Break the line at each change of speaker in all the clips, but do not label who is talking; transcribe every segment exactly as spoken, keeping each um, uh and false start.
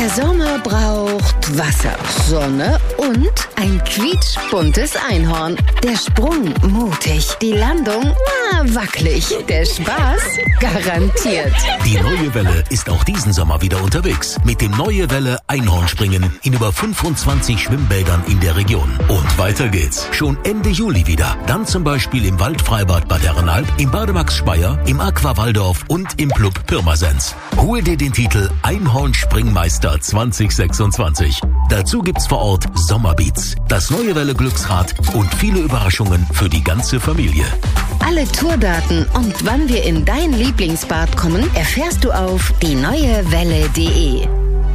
Der Sommer braucht Wasser, Sonne und ein quietschbuntes Einhorn. Der Sprung mutig, die Landung na, wackelig, der Spaß garantiert.
Die Neue Welle ist auch diesen Sommer wieder unterwegs. Mit dem Neue Welle Einhornspringen in über fünfundzwanzig Schwimmbädern in der Region. Und weiter geht's. Schon Ende Juli wieder. Dann zum Beispiel im Waldfreibad Bad Herrenalb, im Bademax Speyer, im Aqua Waldorf und im Club Pirmasens. Hol dir den Titel Einhornspringmeister zwanzig sechsundzwanzig. Dazu gibt's vor Ort Sommerbeats, das Neue Welle Glücksrad und viele Überraschungen für die ganze Familie.
Alle Tourdaten und wann wir in dein Lieblingsbad kommen, erfährst du auf die neue welle punkt de.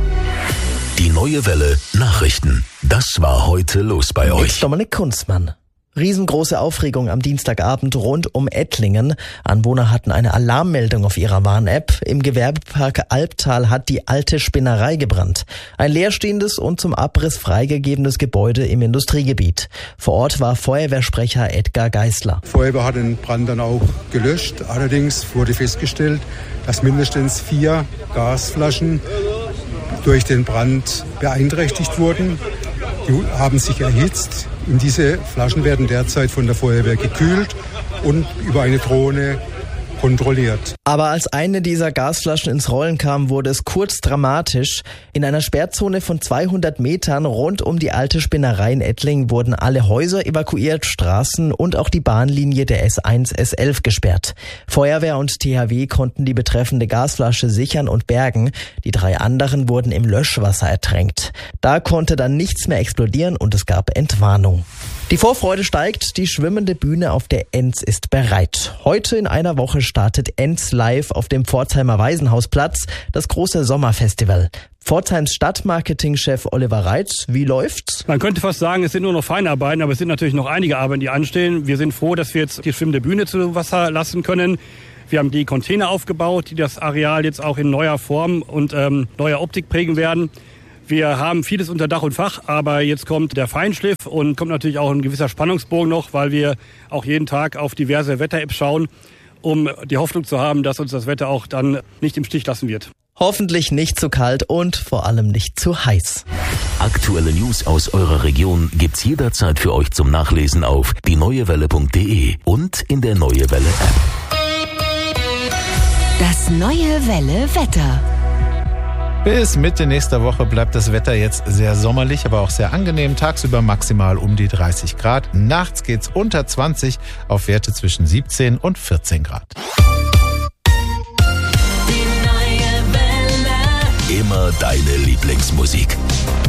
Die Neue Welle Nachrichten. Das war heute los bei euch.
Mit Dominik Kunzmann. Riesengroße Aufregung am Dienstagabend rund um Ettlingen. Anwohner hatten eine Alarmmeldung auf ihrer Warn-App. Im Gewerbepark Albtal hat die alte Spinnerei gebrannt. Ein leerstehendes und zum Abriss freigegebenes Gebäude im Industriegebiet. Vor Ort war Feuerwehrsprecher Edgar Geisler.
Die Feuerwehr hat den Brand dann auch gelöscht. Allerdings wurde festgestellt, dass mindestens vier Gasflaschen durch den Brand beeinträchtigt wurden. Die haben sich erhitzt. Und diese Flaschen werden derzeit von der Feuerwehr gekühlt und über eine Drohne kontrolliert.
Aber als eine dieser Gasflaschen ins Rollen kam, wurde es kurz dramatisch. In einer Sperrzone von zweihundert Metern rund um die alte Spinnerei in Ettlingen wurden alle Häuser evakuiert, Straßen und auch die Bahnlinie der S eins S elf gesperrt. Feuerwehr und T H W konnten die betreffende Gasflasche sichern und bergen. Die drei anderen wurden im Löschwasser ertränkt. Da konnte dann nichts mehr explodieren und es gab Entwarnung. Die Vorfreude steigt, die schwimmende Bühne auf der Enz ist bereit. Heute in einer Woche startet Enz live auf dem Pforzheimer Waisenhausplatz, das große Sommerfestival. Pforzheims Stadtmarketingchef Oliver Reitz, wie läuft's?
Man könnte fast sagen, es sind nur noch Feinarbeiten, aber es sind natürlich noch einige Arbeiten, die anstehen. Wir sind froh, dass wir jetzt die schwimmende Bühne zu Wasser lassen können. Wir haben die Container aufgebaut, die das Areal jetzt auch in neuer Form und ähm, neuer Optik prägen werden. Wir haben vieles unter Dach und Fach, aber jetzt kommt der Feinschliff und kommt natürlich auch ein gewisser Spannungsbogen noch, weil wir auch jeden Tag auf diverse Wetter-Apps schauen, um die Hoffnung zu haben, dass uns das Wetter auch dann nicht im Stich lassen wird.
Hoffentlich nicht zu kalt und vor allem nicht zu heiß.
Aktuelle News aus eurer Region gibt's jederzeit für euch zum Nachlesen auf die neue welle punkt de und in der Neue Welle App.
Das Neue Welle Wetter.
Bis Mitte nächster Woche bleibt das Wetter jetzt sehr sommerlich, aber auch sehr angenehm. Tagsüber maximal um die dreißig Grad. Nachts geht's unter zwanzig auf Werte zwischen siebzehn und vierzehn Grad.
Immer deine Lieblingsmusik.